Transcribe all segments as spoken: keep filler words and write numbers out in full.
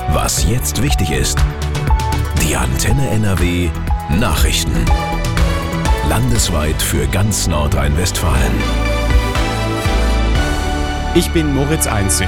Was jetzt wichtig ist. Die Antenne N R W Nachrichten. Landesweit für ganz Nordrhein-Westfalen. Ich bin Moritz Einzel.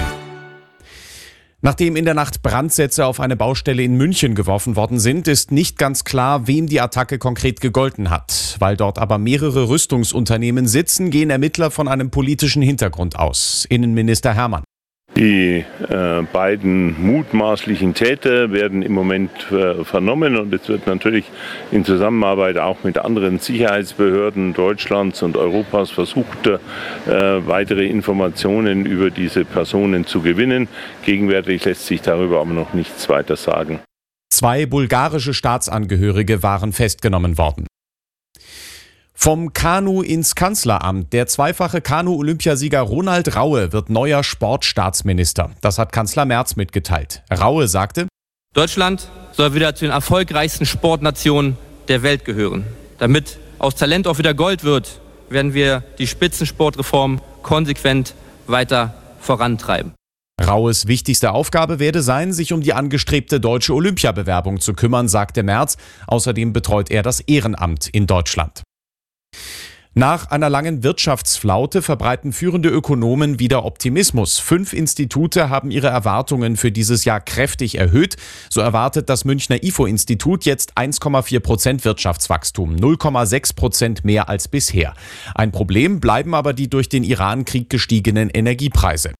Nachdem in der Nacht Brandsätze auf eine Baustelle in München geworfen worden sind, ist nicht ganz klar, wem die Attacke konkret gegolten hat. Weil dort aber mehrere Rüstungsunternehmen sitzen, gehen Ermittler von einem politischen Hintergrund aus. Innenminister Hermann. Die äh, beiden mutmaßlichen Täter werden im Moment äh, vernommen und es wird natürlich in Zusammenarbeit auch mit anderen Sicherheitsbehörden Deutschlands und Europas versucht, äh, weitere Informationen über diese Personen zu gewinnen. Gegenwärtig lässt sich darüber aber noch nichts weiter sagen. Zwei bulgarische Staatsangehörige waren festgenommen worden. Vom Kanu ins Kanzleramt. Der zweifache Kanu-Olympiasieger Ronald Raue wird neuer Sportstaatsminister. Das hat Kanzler Merz mitgeteilt. Raue sagte: Deutschland soll wieder zu den erfolgreichsten Sportnationen der Welt gehören. Damit aus Talent auch wieder Gold wird, werden wir die Spitzensportreform konsequent weiter vorantreiben. Raues wichtigste Aufgabe werde sein, sich um die angestrebte deutsche Olympiabewerbung zu kümmern, sagte Merz. Außerdem betreut er das Ehrenamt in Deutschland. Nach einer langen Wirtschaftsflaute verbreiten führende Ökonomen wieder Optimismus. Fünf Institute haben ihre Erwartungen für dieses Jahr kräftig erhöht. So erwartet das Münchner I F O-Institut jetzt eins Komma vier Prozent Wirtschaftswachstum, null Komma sechs Prozent mehr als bisher. Ein Problem bleiben aber die durch den Iran-Krieg gestiegenen Energiepreise.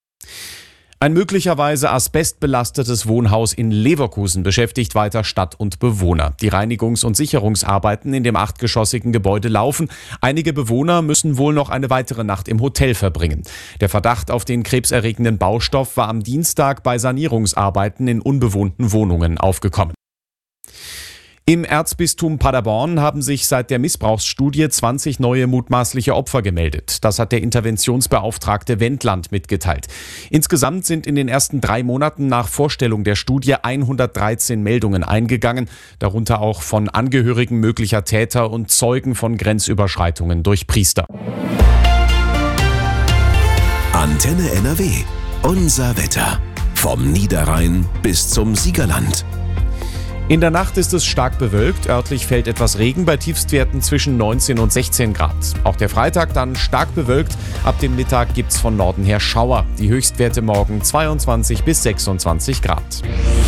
Ein möglicherweise asbestbelastetes Wohnhaus in Leverkusen beschäftigt weiter Stadt und Bewohner. Die Reinigungs- und Sicherungsarbeiten in dem achtgeschossigen Gebäude laufen. Einige Bewohner müssen wohl noch eine weitere Nacht im Hotel verbringen. Der Verdacht auf den krebserregenden Baustoff war am Dienstag bei Sanierungsarbeiten in unbewohnten Wohnungen aufgekommen. Im Erzbistum Paderborn haben sich seit der Missbrauchsstudie zwanzig neue mutmaßliche Opfer gemeldet. Das hat der Interventionsbeauftragte Wendland mitgeteilt. Insgesamt sind in den ersten drei Monaten nach Vorstellung der Studie hundertdreizehn Meldungen eingegangen, darunter auch von Angehörigen möglicher Täter und Zeugen von Grenzüberschreitungen durch Priester. Antenne N R W. Unser Wetter. Vom Niederrhein bis zum Siegerland. In der Nacht ist es stark bewölkt, örtlich fällt etwas Regen bei Tiefstwerten zwischen neunzehn und sechzehn Grad. Auch der Freitag dann stark bewölkt, ab dem Mittag gibt's von Norden her Schauer. Die Höchstwerte morgen zweiundzwanzig bis sechsundzwanzig Grad.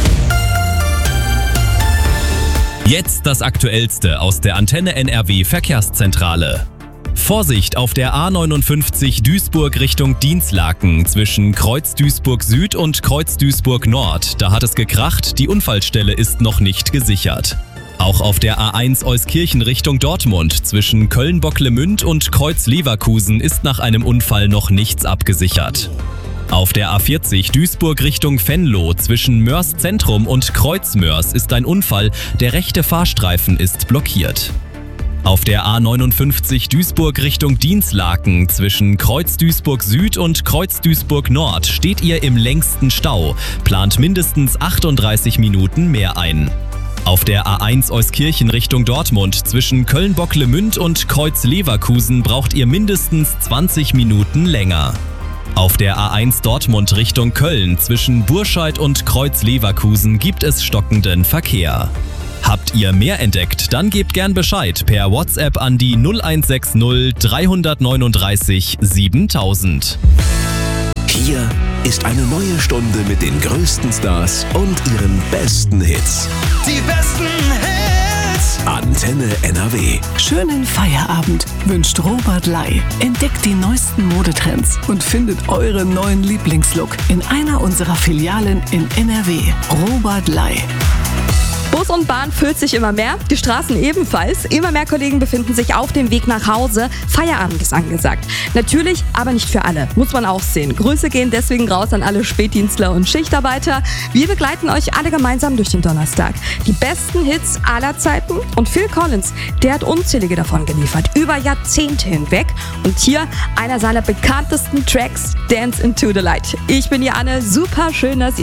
Jetzt das Aktuellste aus der Antenne N R W Verkehrszentrale. Vorsicht auf der A neunundfünfzig Duisburg Richtung Dinslaken zwischen Kreuz Duisburg Süd und Kreuz Duisburg Nord. Da hat es gekracht, die Unfallstelle ist noch nicht gesichert. Auch auf der A eins Euskirchen Richtung Dortmund zwischen Köln-Bocklemünd und Kreuz Leverkusen ist nach einem Unfall noch nichts abgesichert. Auf der A vierzig Duisburg Richtung Venlo zwischen Mörs Zentrum und Kreuz Mörs ist ein Unfall, der rechte Fahrstreifen ist blockiert. Auf der A neunundfünfzig Duisburg Richtung Dinslaken zwischen Kreuz Duisburg Süd und Kreuz Duisburg Nord steht ihr im längsten Stau, plant mindestens achtunddreißig Minuten mehr ein. Auf der A eins Euskirchen Richtung Dortmund zwischen Köln-Bocklemünd und Kreuz Leverkusen braucht ihr mindestens zwanzig Minuten länger. Auf der A eins Dortmund Richtung Köln zwischen Burscheid und Kreuz Leverkusen gibt es stockenden Verkehr. Habt ihr mehr entdeckt? Dann gebt gern Bescheid per WhatsApp an die null eins sechs null drei neun drei siebentausend. Hier ist eine neue Stunde mit den größten Stars und ihren besten Hits. Die besten Hits! Antenne N R W. Schönen Feierabend wünscht Robert Lai. Entdeckt die neuesten Modetrends und findet euren neuen Lieblingslook in einer unserer Filialen in N R W. Robert Lai. Bus und Bahn füllt sich immer mehr, die Straßen ebenfalls. Immer mehr Kollegen befinden sich auf dem Weg nach Hause. Feierabend ist angesagt. Natürlich, aber nicht für alle. Muss man auch sehen. Grüße gehen deswegen raus an alle Spätdienstler und Schichtarbeiter. Wir begleiten euch alle gemeinsam durch den Donnerstag. Die besten Hits aller Zeiten. Und Phil Collins, der hat unzählige davon geliefert. Über Jahrzehnte hinweg. Und hier einer seiner bekanntesten Tracks, Dance into the Light. Ich bin Janne. Super schön, dass ihr